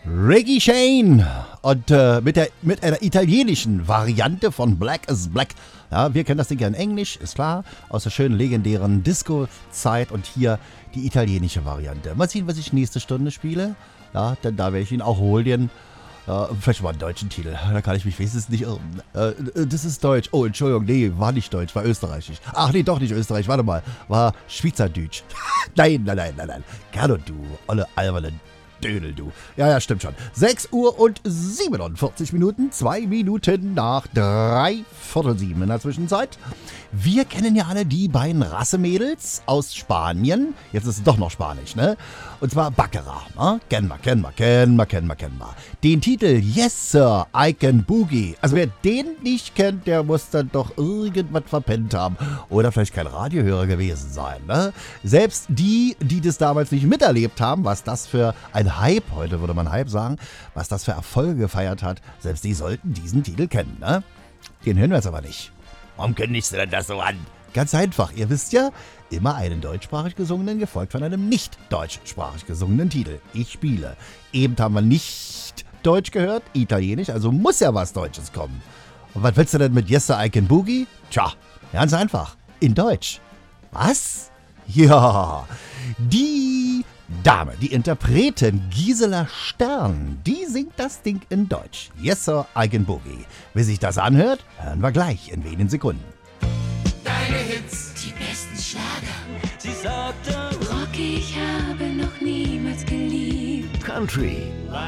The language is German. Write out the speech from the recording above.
Ricky Shane und mit einer italienischen Variante von Black is Black. Ja, wir kennen das Ding ja in Englisch, ist klar, aus der schönen legendären Disco-Zeit und hier die italienische Variante. Mal sehen, was ich nächste Stunde spiele. Ja, denn da werde ich ihn auch holen. Vielleicht mal einen deutschen Titel, da kann ich mich wenigstens nicht irren. Das ist Deutsch. Oh, Entschuldigung, nee, war nicht Deutsch, war österreichisch. Ach nee, doch nicht österreichisch, warte mal, war Schweizerdeutsch. Nein. Carlo, du olle alberne Dödel, du. Ja, stimmt schon. 6 Uhr und 47 Minuten, 2 Minuten nach 6:45 in der Zwischenzeit. Wir kennen ja alle die beiden Rassemädels aus Spanien. Jetzt ist es doch noch Spanisch, ne? Und zwar Baccarat, ne? Kennen wir. Den Titel Yes Sir, I Can Boogie. Also wer den nicht kennt, der muss dann doch irgendwas verpennt haben. Oder vielleicht kein Radiohörer gewesen sein, ne? Selbst die das damals nicht miterlebt haben, was das für ein Hype, heute würde man Hype sagen, was das für Erfolge gefeiert hat, selbst die sollten diesen Titel kennen, ne? Den hören wir jetzt aber nicht. Warum kündigst du denn das so an? Ganz einfach, ihr wisst ja, immer einen deutschsprachig gesungenen, gefolgt von einem nicht deutschsprachig gesungenen Titel. Ich spiele. Eben haben wir nicht Deutsch gehört, Italienisch, also muss ja was Deutsches kommen. Und was willst du denn mit Yes Sir, I Can Boogie? Tja, ganz einfach, in Deutsch. Was? Ja, die Dame, die Interpretin Gisela Stern, die singt das Ding in Deutsch. Yes Sir, I Can Boogie. Wie sich das anhört, hören wir gleich in wenigen Sekunden. Deine Hits, die besten Schlager. Sie sagte, Rocky, ich habe noch niemals geliebt. Country,